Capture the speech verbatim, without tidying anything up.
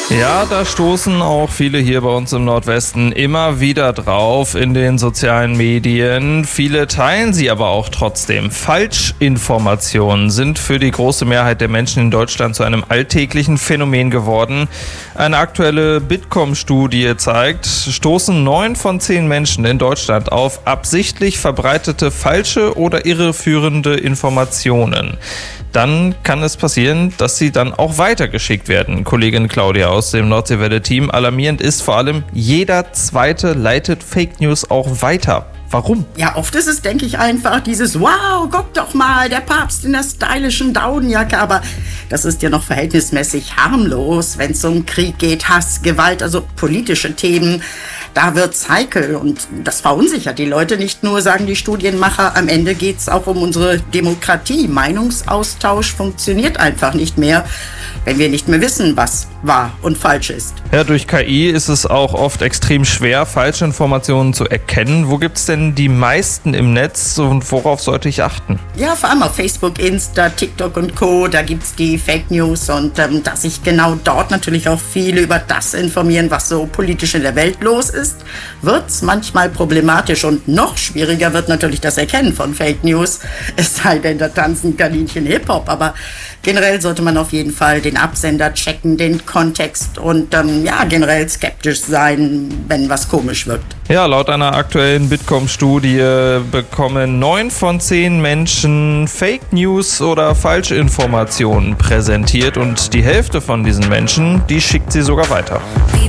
Ja, da stoßen auch viele hier bei uns im Nordwesten immer wieder drauf in den sozialen Medien. Viele teilen sie aber auch trotzdem. Falschinformationen sind für die große Mehrheit der Menschen in Deutschland zu einem alltäglichen Phänomen geworden. Eine aktuelle Bitkom-Studie zeigt, stoßen neun von zehn Menschen in Deutschland auf absichtlich verbreitete falsche oder irreführende Informationen. Dann kann es passieren, dass sie dann auch weitergeschickt werden. Kollegin Claudia aus dem Nordseewelle-Team. Alarmierend ist vor allem, jeder Zweite leitet Fake News auch weiter. Warum? Ja, oft ist es, denke ich, einfach dieses wow, guck doch mal, der Papst in der stylischen Daunenjacke. Aber das ist ja noch verhältnismäßig harmlos, wenn es um Krieg geht, Hass, Gewalt, also politische Themen. Da wird's heikel und das verunsichert die Leute nicht nur, sagen die Studienmacher. Am Ende geht's auch um unsere Demokratie. Meinungsaustausch funktioniert einfach nicht mehr, wenn wir nicht mehr wissen, was wahr und falsch ist. Ja, durch K I ist es auch oft extrem schwer, falsche Informationen zu erkennen. Wo gibt's denn die meisten im Netz und worauf sollte ich achten? Ja, vor allem auf Facebook, Insta, TikTok und Co. Da gibt's die Fake News und ähm, dass sich genau dort natürlich auch viele über das informieren, was so politisch in der Welt los ist, wird's manchmal problematisch und noch schwieriger wird natürlich das Erkennen von Fake News. Es sei denn, da tanzen Kaninchen Hip-Hop, aber generell sollte man auf jeden Fall den Absender checken, den Kontext und ähm, ja, generell skeptisch sein, wenn was komisch wirkt. Ja, laut einer aktuellen Bitkom-Studie bekommen neun von zehn Menschen Fake News oder Falschinformationen präsentiert und die Hälfte von diesen Menschen, die schickt sie sogar weiter.